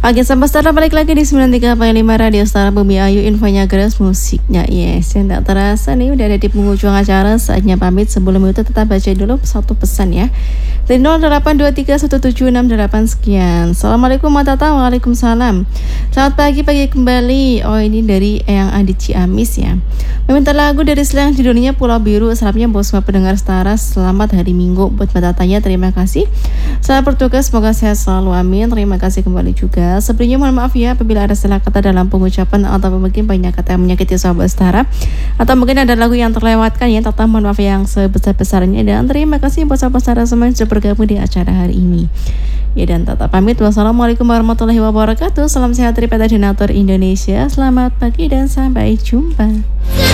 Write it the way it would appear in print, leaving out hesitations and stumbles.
Oke, sampai Stara balik lagi di 93,5 Radio Stara Bumi Ayu, infonya geras, musiknya yes. Yang tak terasa nih udah ada di penghujung acara, saatnya pamit. Sebelum itu tetap baca dulu satu pesan ya. Dari 08231768 sekian. Assalamualaikum Matata, waalaikumsalam. Selamat pagi kembali. Oh, ini dari Eyang Adi Ciamis ya. Meminta lagu dari Slang judulnya Pulau Biru. Salamnya bos semua pendengar Stara. Selamat hari Minggu buat Matatanya, terima kasih. Selamat bertugas, semoga sehat selalu, amin. Terima kasih kembali juga. Sebelumnya mohon maaf ya apabila ada salah kata dalam pengucapan atau mungkin banyak kata yang menyakiti sahabat Stara, atau mungkin ada lagu yang terlewatkan ya. Tetap mohon maaf yang sebesar-besarnya, dan terima kasih buat sahabat Stara semua yang sudah bergabung di acara hari ini. Ya, dan tetap pamit. Wassalamualaikum warahmatullahi wabarakatuh. Salam sehat dari PT Donatur Indonesia. Selamat pagi dan sampai jumpa.